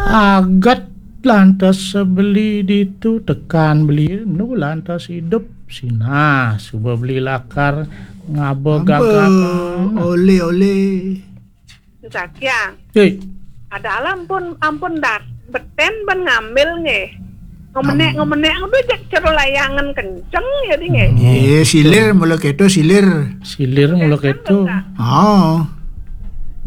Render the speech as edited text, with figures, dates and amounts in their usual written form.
Agat lantas beli ditu tekan beli nu lantas hidup sina suba beli lakar ngabo gagak Oleh. Sakya. Hei, Ada ampun dah. Beten ban ngambil nge. Ngomenek udah jak cero layangan kenceng ya di nge. Silir mula keto silir. silir mulak itu. Oh.